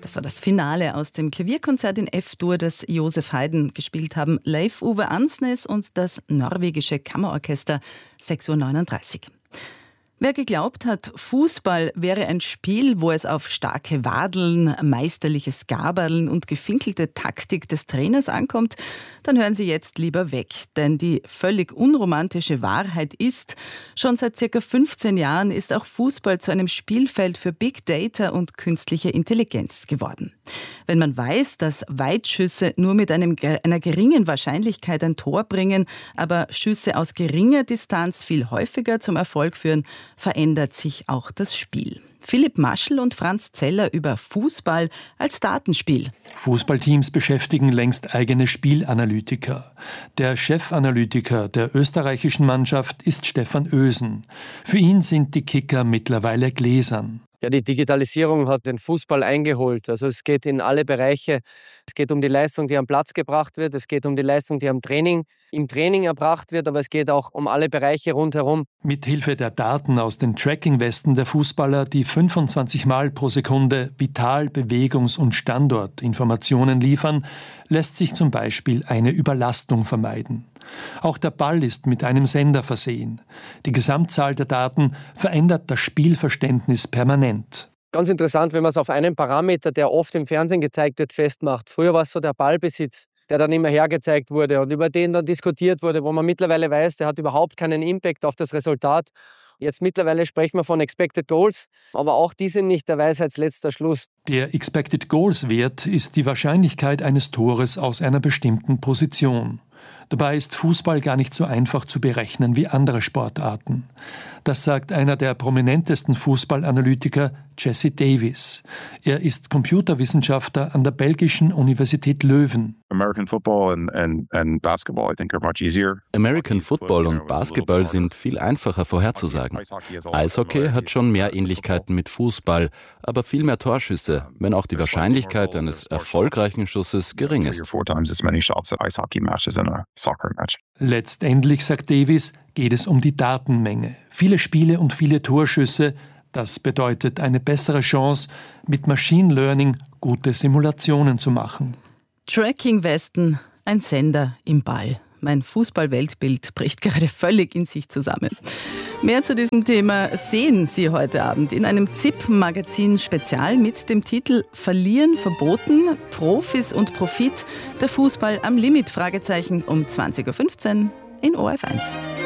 Das war das Finale aus dem Klavierkonzert in F-Dur, das Josef Haydn gespielt haben. Leif-Uwe Ansnes und das norwegische Kammerorchester, 6:39 Uhr. Wer geglaubt hat, Fußball wäre ein Spiel, wo es auf starke Wadeln, meisterliches Gaberln und gefinkelte Taktik des Trainers ankommt, dann hören Sie jetzt lieber weg. Denn die völlig unromantische Wahrheit ist, schon seit ca. 15 Jahren ist auch Fußball zu einem Spielfeld für Big Data und künstliche Intelligenz geworden. Wenn man weiß, dass Weitschüsse nur mit einer geringen Wahrscheinlichkeit ein Tor bringen, aber Schüsse aus geringer Distanz viel häufiger zum Erfolg führen, verändert sich auch das Spiel. Philipp Maschel und Franz Zeller über Fußball als Datenspiel. Fußballteams beschäftigen längst eigene Spielanalytiker. Der Chefanalytiker der österreichischen Mannschaft ist Stefan Ösen. Für ihn sind die Kicker mittlerweile gläsern. Ja, die Digitalisierung hat den Fußball eingeholt. Also es geht in alle Bereiche. Es geht um die Leistung, die am Platz gebracht wird. Es geht um die Leistung, die im Training erbracht wird. Aber es geht auch um alle Bereiche rundherum. Mit Hilfe der Daten aus den Tracking-Westen der Fußballer, die 25 Mal pro Sekunde Vital-, Bewegungs- und Standortinformationen liefern, lässt sich zum Beispiel eine Überlastung vermeiden. Auch der Ball ist mit einem Sender versehen. Die Gesamtzahl der Daten verändert das Spielverständnis permanent. Ganz interessant, wenn man es auf einen Parameter, der oft im Fernsehen gezeigt wird, festmacht. Früher war es so der Ballbesitz, der dann immer hergezeigt wurde und über den dann diskutiert wurde, wo man mittlerweile weiß, der hat überhaupt keinen Impact auf das Resultat. Jetzt mittlerweile sprechen wir von Expected Goals, aber auch die sind nicht der Weisheitsletzter Schluss. Der Expected Goals Wert ist die Wahrscheinlichkeit eines Tores aus einer bestimmten Position. Dabei ist Fußball gar nicht so einfach zu berechnen wie andere Sportarten. Das sagt einer der prominentesten Fußballanalytiker, Jesse Davis. Er ist Computerwissenschaftler an der belgischen Universität Leuven. American Football und Basketball sind viel einfacher vorherzusagen. Eishockey hat schon mehr Ähnlichkeiten mit Fußball, aber viel mehr Torschüsse, wenn auch die Wahrscheinlichkeit eines erfolgreichen Schusses gering ist. Letztendlich, sagt Davis, geht es um die Datenmenge. Viele Spiele und viele Torschüsse, das bedeutet eine bessere Chance, mit Machine Learning gute Simulationen zu machen. Tracking-Westen, ein Sender im Ball. Mein Fußball-Weltbild bricht gerade völlig in sich zusammen. Mehr zu diesem Thema sehen Sie heute Abend in einem ZIP-Magazin-Spezial mit dem Titel Verlieren verboten, Profis und Profit, der Fußball am Limit, um 20:15 Uhr in ORF 1.